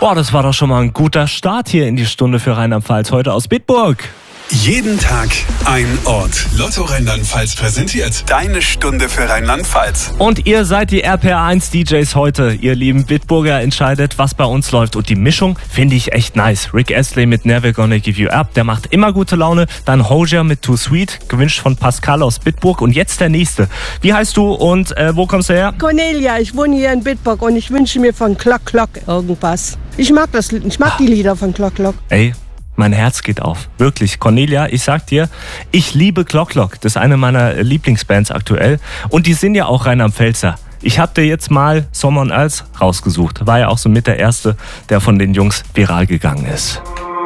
Boah, das war doch schon mal ein guter Start hier in die Stunde für Rheinland-Pfalz. Heute aus Bitburg. Jeden Tag ein Ort. Lotto Rheinland-Pfalz präsentiert deine Stunde für Rheinland-Pfalz. Und ihr seid die RPR1 DJs heute. Ihr lieben Bitburger entscheidet, was bei uns läuft. Und die Mischung finde ich echt nice. Rick Astley mit Never Gonna Give You Up, der macht immer gute Laune. Dann Hozier mit Too Sweet, gewünscht von Pascal aus Bitburg. Und jetzt der nächste. Wie heißt du und wo kommst du her? Cornelia, ich wohne hier in Bitburg und ich wünsche mir von Clock Clock irgendwas. Ich mag die Lieder von Clock Clock. Ey, mein Herz geht auf. Wirklich. Cornelia, ich sag dir, ich liebe Clock Clock. Das ist eine meiner Lieblingsbands aktuell. Und die sind ja auch Rheinland-Pfälzer. Ich hab dir jetzt mal Someone Else rausgesucht. War ja auch so mit der erste, der von den Jungs viral gegangen ist.